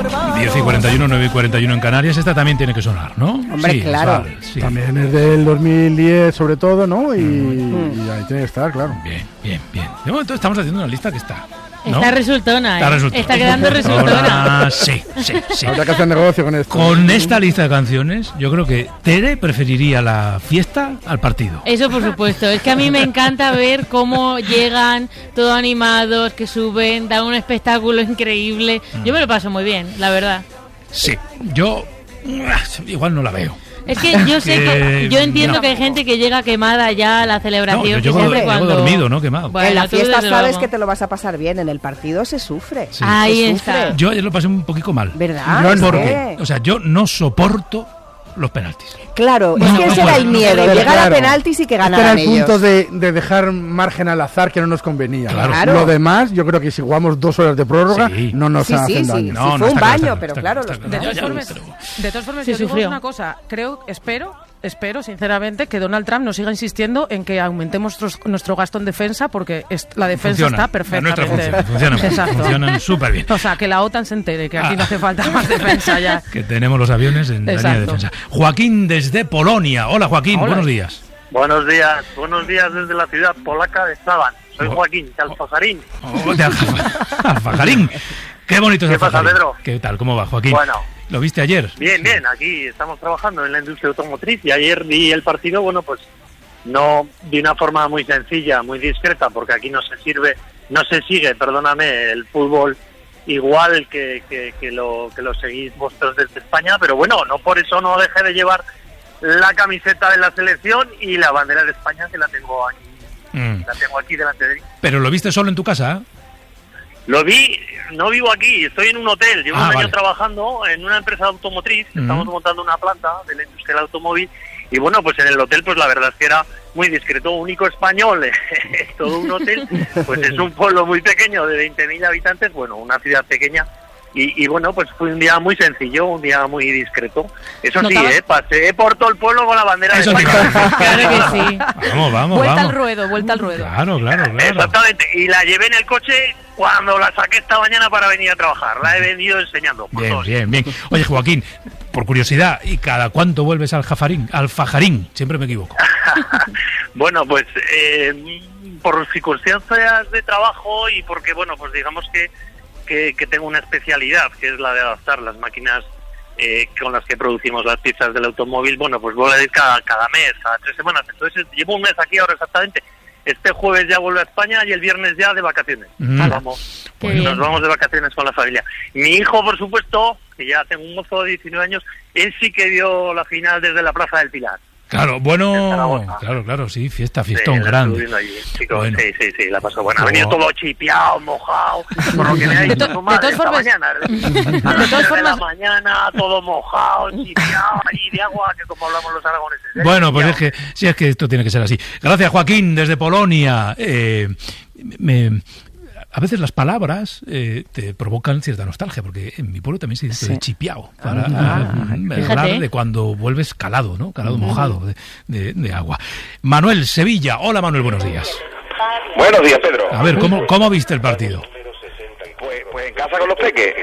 10:41, 9:41 en Canarias. Esta también tiene que sonar, ¿no? Hombre, sí, claro. Sí. También es del 2010 sobre todo, ¿no? Y ahí tiene que estar, claro. Bien. De momento estamos haciendo una lista que está, ¿no? Está resultona, Está quedando resultona. Sí. Habrá que hacer negocio con esto. Con esta lista de canciones, yo creo que Tere preferiría la fiesta al partido. Eso por supuesto. Es que a mí me encanta ver cómo llegan todos animados, que suben, dan un espectáculo increíble. Yo me lo paso muy bien, la verdad. Sí, yo igual no la veo. Es que yo yo entiendo que hay gente que llega quemada ya a la celebración. No, yo llego dormido, ¿no? Quemado. Bueno, en la fiesta sabes luego que te lo vas a pasar bien, en el partido se sufre. Sí. Ahí se está. sufre. Yo ayer lo pasé un poquito mal. ¿Verdad? Porque, o sea, yo no soporto los penaltis. Claro, Bueno, es que no ese era el puedo. miedo, Pero llegar claro, a penaltis y que este ganaran era el punto ellos. de dejar margen al azar que no nos convenía. Claro. Lo demás, yo creo que si jugamos 2 horas de prórroga, no nos hacen daño. Sí, fue un está baño, claro, pero está claro. claro, los está De claro. todas formas, Se yo digo sufrió. una cosa. Espero, sinceramente, que Donald Trump nos siga insistiendo en que aumentemos nuestro gasto en defensa, porque la defensa Funciona. está perfectamente. La nuestra funcionan súper bien. O sea, que la OTAN se entere que aquí no hace falta más defensa ya. Que tenemos los aviones en la línea de Exacto. defensa. Joaquín desde Polonia. Hola, Joaquín, Hola. buenos días. Buenos días desde la ciudad polaca de Saban. Soy Joaquín, de Alfajarín. De Alfajarín. Qué bonito es ¿Qué pasa, Alfajarín. Pedro? ¿Qué tal? ¿Cómo va, Joaquín? Bueno. ¿Lo viste ayer? Bien, aquí estamos trabajando en la industria automotriz y ayer vi el partido, bueno, pues no de una forma muy sencilla, muy discreta, porque aquí no se sigue, el fútbol igual que lo seguís vosotros desde España, pero bueno, no por eso no dejé de llevar la camiseta de la selección y la bandera de España, que la tengo aquí delante de mí. ¿Pero lo viste solo en tu casa? Lo vi, no vivo aquí, estoy en un hotel, llevo un año vale. trabajando en una empresa automotriz, estamos montando una planta de la industria del automóvil y bueno, pues en el hotel pues la verdad es que era muy discreto, único español, todo un hotel, pues es un pueblo muy pequeño de 20.000 habitantes, bueno, una ciudad pequeña y bueno, pues fue un día muy sencillo, un día muy discreto. Eso sí, pasé por todo el pueblo con la bandera de España. Claro que sí. Vamos. Vuelta al ruedo. Claro. Exactamente, y la llevé en el coche cuando la saqué esta mañana para venir a trabajar. La he venido enseñando. Bien. Oye, Joaquín, por curiosidad, ¿y cada cuánto vuelves al Alfajarín? Siempre me equivoco. Bueno, pues por circunstancias de trabajo y porque, bueno, pues digamos que tengo una especialidad, que es la de adaptar las máquinas con las que producimos las piezas del automóvil. Bueno, pues voy a ir cada mes, cada 3 semanas. Entonces llevo un mes aquí ahora exactamente. Este jueves ya vuelvo a España y el viernes ya de vacaciones. Nos vamos de vacaciones con la familia. Mi hijo, por supuesto, que ya tengo un mozo de 19 años, él sí que vio la final desde la Plaza del Pilar. Claro, bueno, claro, sí, fiestón grande. Allí, chicos, bueno. Sí, la pasó buena. Ha venido todo chipeado, mojado, por lo que me ha dicho tu madre esta mañana. A las 3 de la mañana, todo mojado, chipeado, allí de agua, que como hablamos los aragoneses. Bueno, pues es que esto tiene que ser así. Gracias, Joaquín, desde Polonia. A veces las palabras te provocan cierta nostalgia, porque en mi pueblo también se dice chipiao, para hablar de cuando vuelves calado, ¿no? Calado, mojado de agua. Manuel, Sevilla. Hola, Manuel, buenos días. Buenos días, Pedro. A ver, ¿cómo viste el partido? Pues en casa con los peques.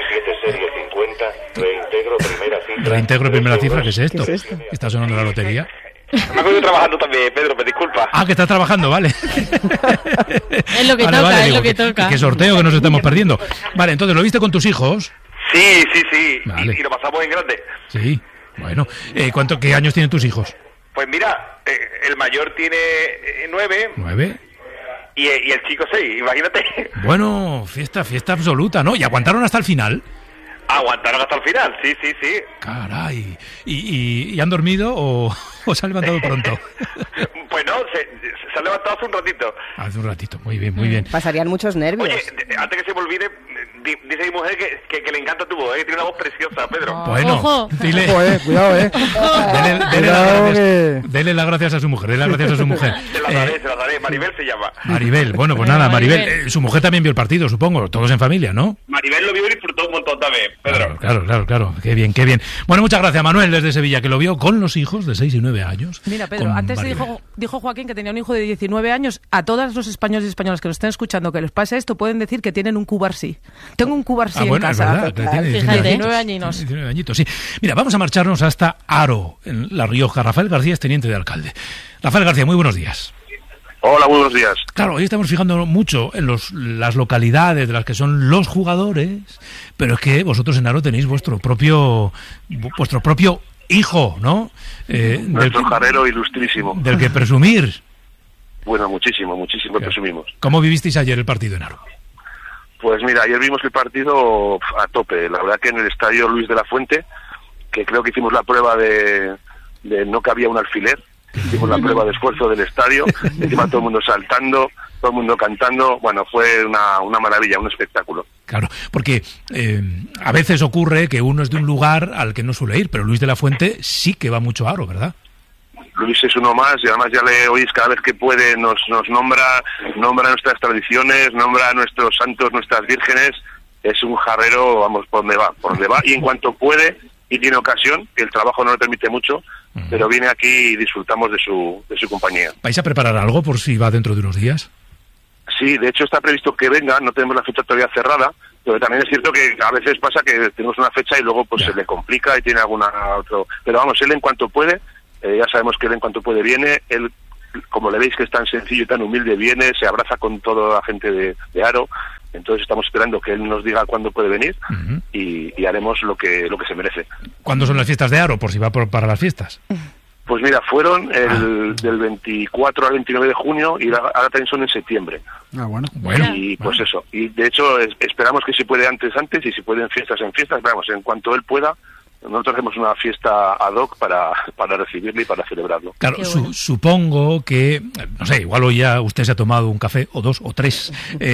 Reintegro primera cifra, ¿qué es esto? ¿Está sonando la lotería? Me acuerdo trabajando también, Pedro, me disculpa. Que estás trabajando, vale. Es lo que toca, es lo que toca. Qué sorteo que nos estamos perdiendo. Vale, entonces, ¿lo viste con tus hijos? Sí. Vale. Y lo pasamos en grande. Sí, bueno. ¿Qué años tienen tus hijos? Pues mira, el mayor tiene 9. 9. Y el chico 6, imagínate. Bueno, fiesta absoluta, ¿no? ¿Y aguantaron hasta el final? Aguantaron hasta el final, sí. Caray. ¿Y han dormido o se han levantado pronto? Pues no, se han levantado hace un ratito. Hace un ratito, muy bien. Pasarían muchos nervios. Oye, antes que se me olvide, dice mi mujer que le encanta tu voz, tiene una voz preciosa, Pedro. Bueno, ojo. dile. Cuidado, Dele las gracias a su mujer, Se la daré, Maribel se llama. Maribel, bueno, pues nada, Maribel. Su mujer también vio el partido, supongo, todos en familia, ¿no? Maribel lo vio y disfrutó un montón. foto también, Pedro. Claro. Qué bien. Bueno, muchas gracias, Manuel, desde Sevilla, que lo vio con los hijos de 6 y 9 años. Mira, Pedro, antes dijo Joaquín que tenía un hijo de 19 años. A todos los españoles y españolas que lo estén escuchando que les pase esto, pueden decir que tienen un Cubarsí. Tengo un Cubarsí en casa. Es verdad, tiene 19 añinos. 19 añitos, sí. Mira, vamos a marcharnos hasta Haro, en La Rioja. Rafael García es teniente de alcalde. Rafael García, muy buenos días. Hola, muy buenos días. Claro, hoy estamos fijando mucho en las localidades de las que son los jugadores, pero es que vosotros en Haro tenéis vuestro propio hijo, ¿no? Nuestro jarero ilustrísimo. Del que presumir. Bueno, muchísimo presumimos. ¿Cómo vivisteis ayer el partido en Haro? Pues mira, ayer vimos el partido a tope. La verdad que en el estadio Luis de la Fuente, que creo que hicimos la prueba de no cabía un alfiler. Hicimos la prueba de esfuerzo del estadio, encima todo el mundo saltando, todo el mundo cantando. Bueno, fue una maravilla, un espectáculo. Claro, porque a veces ocurre que uno es de un lugar al que no suele ir, pero Luis de la Fuente sí que va mucho a Haro, ¿verdad? Luis es uno más y además ya le oís cada vez que puede, nos nombra nuestras tradiciones, nombra a nuestros santos, nuestras vírgenes. Es un jarrero, vamos, por donde va, y en cuanto puede y tiene ocasión, que el trabajo no le permite mucho, pero viene aquí y disfrutamos de su compañía. ¿Vais a preparar algo por si va dentro de unos días? Sí, de hecho está previsto que venga, no tenemos la fecha todavía cerrada, pero también es cierto que a veces pasa que tenemos una fecha y luego pues se le complica y tiene alguna otro. Pero vamos, él en cuanto puede, ya sabemos que él en cuanto puede viene, él, como le veis que es tan sencillo y tan humilde, viene, se abraza con toda la gente de Haro. Entonces estamos esperando que él nos diga cuándo puede venir y haremos lo que se merece. ¿Cuándo son las fiestas de Haro, por si va para las fiestas? Pues mira, fueron del 24 al 29 de junio y ahora también son en septiembre. Bueno. Y pues eso. Y de hecho esperamos que si puede antes y si puede en fiestas. Vamos, en cuanto él pueda, nosotros hacemos una fiesta ad hoc para recibirle y para celebrarlo. Claro, supongo que, no sé, igual hoy ya usted se ha tomado un café o 2 o 3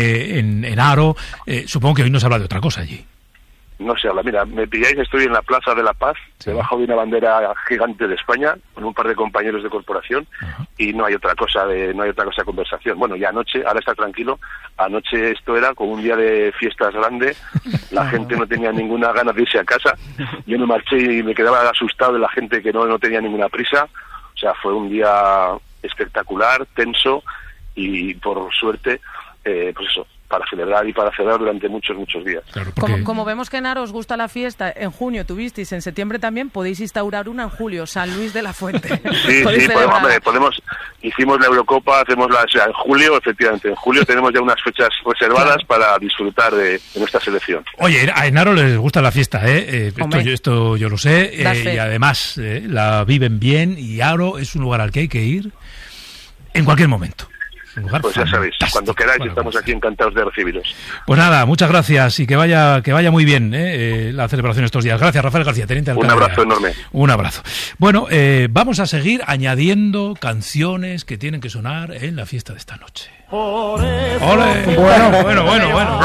en Haro. Supongo que hoy no se habla de otra cosa allí. No se habla. Mira, me pilláis, estoy en la Plaza de la Paz, debajo de una bandera gigante de España, con un par de compañeros de corporación, y no hay otra cosa de conversación. Bueno, ya anoche, ahora está tranquilo, anoche esto era como un día de fiestas grande, la gente no tenía ninguna gana de irse a casa, yo me marché y me quedaba asustado de la gente que no tenía ninguna prisa, o sea, fue un día espectacular, tenso, y por suerte, pues eso, para celebrar y para celebrar durante muchos días. Claro, porque... como vemos que en Haro os gusta la fiesta, en junio tuvisteis, en septiembre también, podéis instaurar una en julio, San Luis de la Fuente. Sí, podemos. Hicimos la Eurocopa, en julio, efectivamente, en julio tenemos ya unas fechas reservadas para disfrutar de nuestra selección. Oye, en Haro les gusta la fiesta, esto yo lo sé, y además la viven bien, y Haro es un lugar al que hay que ir en cualquier momento. Pues ya sabéis, cuando queráis estamos aquí encantados de recibiros. Pues nada, muchas gracias y que vaya muy bien la celebración estos días. Gracias, Rafael García, teniente alcalde. Un abrazo enorme. Un abrazo. Bueno, vamos a seguir añadiendo canciones que tienen que sonar en la fiesta de esta noche. ¡Ole! Bueno.